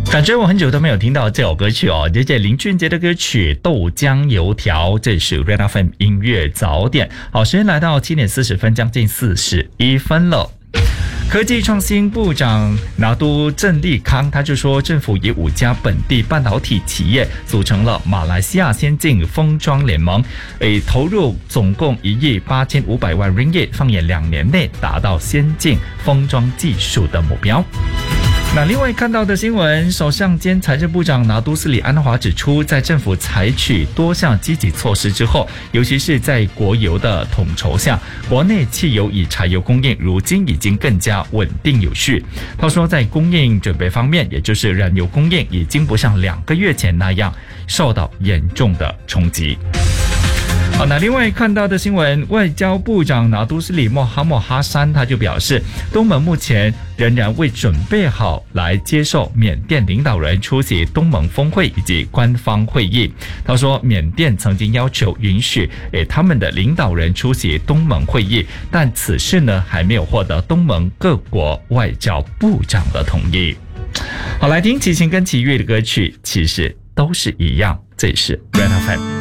感觉我很久都没有听到这首歌曲哦，这是林俊杰的歌曲《豆浆油条》，这是 Red FM 音乐早点。好，时间来到7点40分，将近41分了。科技创新部长拿督郑立康他就说，政府以5家本地半导体企业组成了马来西亚先进封装联盟，投入总共1亿8500万 ringgit， 放眼2年内达到先进封装技术的目标。那另外看到的新闻，首相兼财政部长拿督斯里安华指出，在政府采取多项积极措施之后，尤其是在国油的统筹下，国内汽油与柴油供应如今已经更加稳定有序。他说，在供应准备方面，也就是燃油供应已经不像2个月前那样受到严重的冲击。好，那另外看到的新闻，外交部长拿督斯里莫哈山他就表示，东盟目前仍然未准备好来接受缅甸领导人出席东盟峰会以及官方会议。他说，缅甸曾经要求允许他们的领导人出席东盟会议，但此事呢还没有获得东盟各国外交部长的同意。好，来听齐秦跟齐豫的歌曲，其实都是一样。这里是 Red FM。